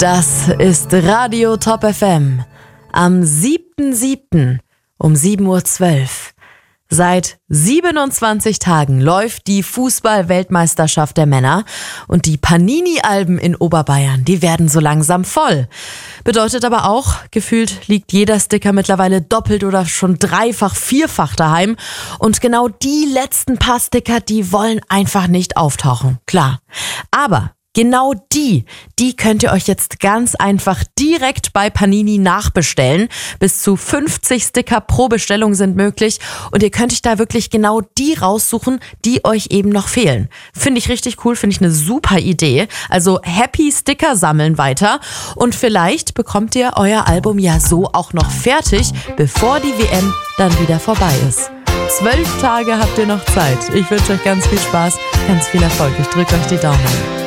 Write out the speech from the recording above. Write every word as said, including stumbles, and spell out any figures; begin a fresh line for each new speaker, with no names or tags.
Das ist Radio Top F M am siebten siebten um sieben Uhr zwölf. Seit siebenundzwanzig Tagen läuft die Fußball-Weltmeisterschaft der Männer und die Panini-Alben in Oberbayern, die werden so langsam voll. Bedeutet aber auch, gefühlt liegt jeder Sticker mittlerweile doppelt oder schon dreifach, vierfach daheim. Und genau die letzten paar Sticker, die wollen einfach nicht auftauchen, klar. Aber genau die, die könnt ihr euch jetzt ganz einfach direkt bei Panini nachbestellen. Bis zu fünfzig Sticker pro Bestellung sind möglich und ihr könnt euch da wirklich genau die raussuchen, die euch eben noch fehlen. Finde ich richtig cool, finde ich eine super Idee. Also Happy Sticker sammeln weiter und vielleicht bekommt ihr euer Album ja so auch noch fertig, bevor die W M dann wieder vorbei ist. Zwölf Tage habt ihr noch Zeit. Ich wünsche euch ganz viel Spaß, ganz viel Erfolg. Ich drücke euch die Daumen.